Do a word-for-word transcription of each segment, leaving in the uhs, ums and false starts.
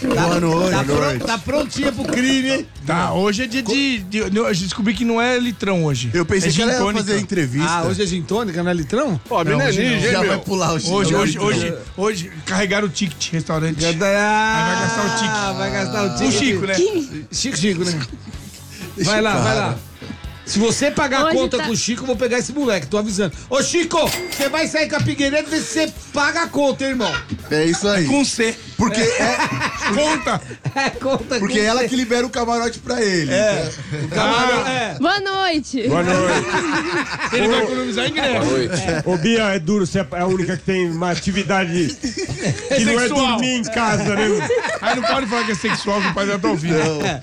Tá, Boa noite. Tá, Boa pro, noite. tá prontinha pro crime, hein? Tá, hoje é dia de, de, de. Eu descobri que não é litrão hoje. Eu pensei é que ela ia gin-tônica. fazer entrevista. Ah, hoje é gin tônica, não é litrão? Pô, menino, hoje não. Já hein, vai meu? pular o gin. Hoje, Não, hoje, não. hoje, hoje, carregaram o ticket, restaurante. Ah, vai gastar o tique. Ah, vai gastar o O tique. Chico, né? Chico, Chico, né? Deixa Vai o lá, cara. vai lá. Se você pagar a Hoje conta tá- com o Chico, eu vou pegar esse moleque, tô avisando. Ô, Chico, você vai sair com a Figueiredo, vê se você paga a conta, hein, irmão. É isso aí. Com C. Porque é, Conta. É, conta porque com ela você. que libera o camarote pra ele. É. Camarão, é. Boa noite. Boa noite. Ele vai economizar ingresso. Ô, Bia, é duro, você é a única que tem uma atividade que não é sexual. dormir em casa, né? Aí não pode falar que é sexual, que o pai já tá ouvindo.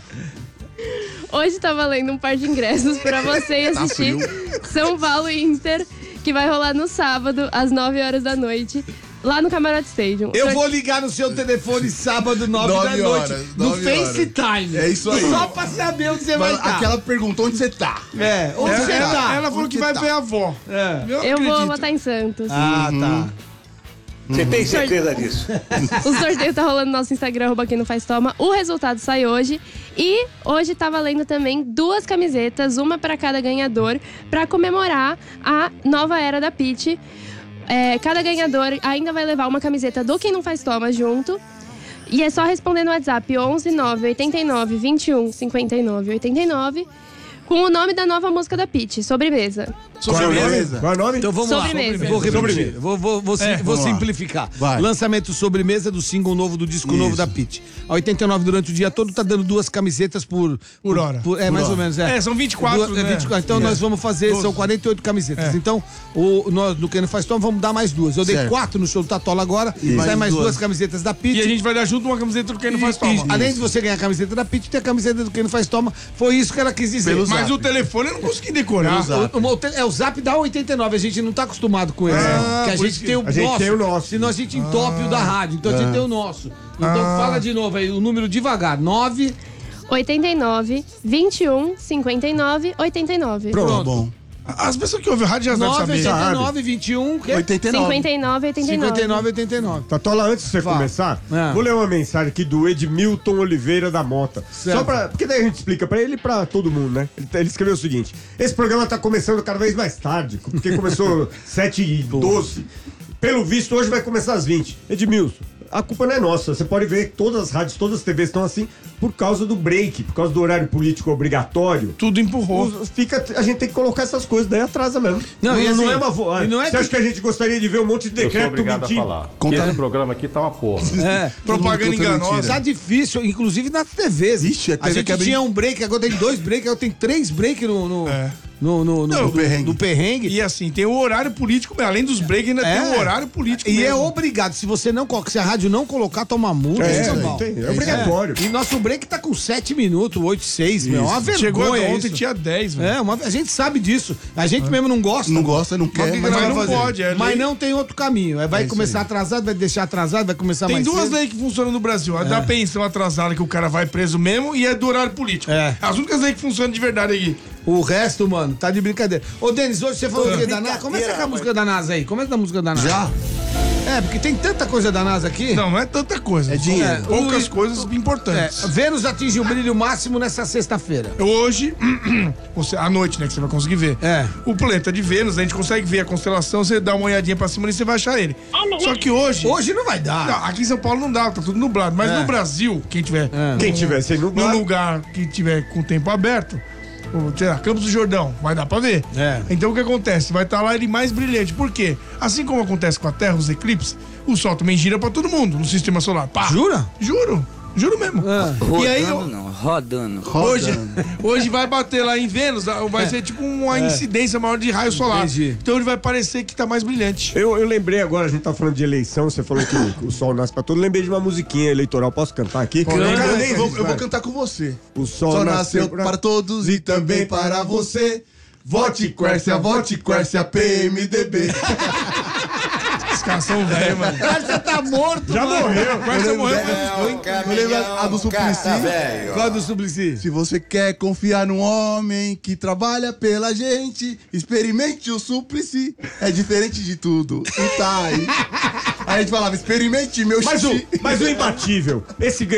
Hoje tá valendo um par de ingressos pra você ir assistir São Paulo e Inter, que vai rolar no sábado, às nove horas da noite, lá no Camarote Stadium. Eu vou ligar no seu telefone sábado, nove da Nove noite, horas, no nove FaceTime. É isso aí. Só pra saber onde você vai estar. Aquela pergunta, onde você tá? É, onde Ela, você ela- tá? ela falou Onde que você vai tá? ver a avó. É. Eu, Eu vou acredito. votar em Santos. Ah, tá. Você tem certeza disso? O sorteio tá rolando no nosso Instagram, arroba quem não faz toma. O resultado sai hoje. E hoje tá valendo também duas camisetas, uma pra cada ganhador, pra comemorar a nova era da Pitty. É, cada ganhador ainda vai levar uma camiseta do Quem Não Faz Toma junto. E é só responder no WhatsApp onze nove oito nove, vinte e um, cinquenta e nove, oitenta e nove com o nome da nova música da Pitty, Sobremesa. Sobremesa. Qual é o nome? Então vamos Sobremesa. lá. Vou repetir. Sobremesa. Vou, vou, vou, sim- É, vou vamos lá. simplificar. Vai. Lançamento Sobremesa do single novo do disco Isso. novo da Pitty. A oitenta e nove durante o dia todo tá dando duas camisetas por... Por hora. é, mais hora. ou menos. É, É, são vinte e quatro, Duas- é, né? vinte e quatro. Então É. nós vamos fazer, são doze. quarenta e oito camisetas. É. Então, o, nós do Quem Não Faz Toma vamos dar mais duas. Eu dei Certo. quatro no show do Tatola agora. E sai mais mais duas. duas. camisetas da Pitty. E a gente vai dar junto uma camiseta do Quem Não Faz E- Toma. e, além de você ganhar a camiseta da Pitty, tem a camiseta do Quem Não Faz Toma. Foi isso que ela quis dizer. Pelo Mas Zap. o telefone eu não consegui decorar. Pelo O, o, o, é, o Zap dá oitenta e nove, a gente não tá acostumado com ele. Ah, né? Porque a por gente isso que- tem o a gente nosso. tem o nosso. Senão a gente entope o da rádio. Então a gente tem o nosso. Então fala de novo aí, o número devagar. nove. oitenta e nove, vinte e um, cinquenta e nove, oitenta e nove. Pronto. Tá bom. As pessoas que ouvem o rádio já devem nove, saber. oitenta e nove, vinte e um, quê? oitenta e nove. cinquenta e nove, oitenta e nove. cinquenta e nove, oitenta e nove. Tatola, antes de você Fala. começar, É. vou ler uma mensagem aqui do Edmilton Oliveira da Mota. Certo. Só pra. Porque daí a gente explica pra ele e pra todo mundo, né? Ele, ele escreveu o seguinte: esse programa tá começando cada vez mais tarde, porque começou sete e doze. Pelo visto, hoje vai começar às vinte. Edmilson, a culpa não é nossa. Você pode ver que todas as rádios, todas as T Vs estão assim por causa do break, por causa do horário político obrigatório. Tudo empurrou. Os- Fica, a gente tem que colocar essas coisas, daí atrasa mesmo. Não, Não, e assim, não é uma vo... e não é Você que- acha que a gente gostaria de ver um monte de Eu sou decreto obrigado mentindo? a falar. Conta- Que esse programa aqui tá uma porra. É. Propaganda Todo mundo enganosa. mentira. Tá difícil, inclusive nas T Vs. Ixi, a a T V gente quebra- tinha um break, agora tem dois breaks, agora tem três breaks no. no... É. No, no, no, Não, no, no perrengue. no perrengue. E assim, tem o horário político, além dos breaks, ainda É. tem o horário político. E é mesmo. obrigado. Se você não coloca, se a rádio não colocar, toma multa. É, isso, tem, mal. tem, é obrigatório. E nosso break tá com sete minutos, oito, seis, meu. É uma vergonha. Chegou ontem, isso. tinha dez, velho. É, uma, a gente sabe disso. A gente mesmo não gosta. Não gosta, não quer, que mas nós Mas vai não vamos fazer. pode, é Mas lei. não tem outro caminho. Aí vai É isso começar aí. atrasado, vai deixar atrasado, vai começar Tem mais duas cedo. leis que funcionam no Brasil. A da pensão atrasada, que o cara vai preso mesmo, e a do horário político. É. As únicas leis que funcionam de verdade aqui. O resto, mano, tá de brincadeira. Ô, Denis, hoje você falou que é da NASA. Começa com a música da NASA aí. Começa com a música da NASA. Já? É, porque tem tanta coisa da NASA aqui. Não, não é tanta coisa. É são dinheiro. Poucas O- coisas É, importantes. Vênus atinge o brilho máximo nessa sexta-feira. Hoje, você, à noite, né, que você vai conseguir ver. É. O planeta de Vênus, a gente consegue ver a constelação, você dá uma olhadinha pra cima e você vai achar ele. Só que hoje... Hoje não vai dar. Não, aqui em São Paulo não dá, tá tudo nublado. Mas É. no Brasil, quem tiver Quem tiver sem no nublado, lugar que tiver com o tempo aberto, ou, sei lá, Campos do Jordão, vai dar pra ver. É. Então o que acontece? Vai estar lá ele mais brilhante. Por quê? Assim como acontece com a Terra, os eclipses, o Sol também gira pra todo mundo no sistema solar. Pá. Jura? Juro. Juro mesmo. Ah. E aí, Rodando eu- não, rodando. Hoje, hoje vai bater lá em Vênus, vai ser tipo uma incidência maior de raio solar. Entendi. Então ele vai parecer que tá mais brilhante. Eu, eu lembrei agora, a gente tá falando de eleição, você falou que o, o sol nasce pra todo. Lembrei de uma musiquinha eleitoral, posso cantar aqui? Eu, nem vou, eu Vai. vou cantar com você. O sol, Só nasceu para todos e também para você. Vote Quércia, vote Quércia, P M D B. Os caras são velhos, mano. Você tá morto, Já mano. morreu. Quase você morreu. Eu lembro a do Suplicy. Qual do Suplicy? Se você quer confiar num homem que trabalha pela gente, experimente o Suplicy. É diferente de tudo. E tá aí. Aí a gente falava, experimente meu Mas o, xixi. mas o imbatível, esse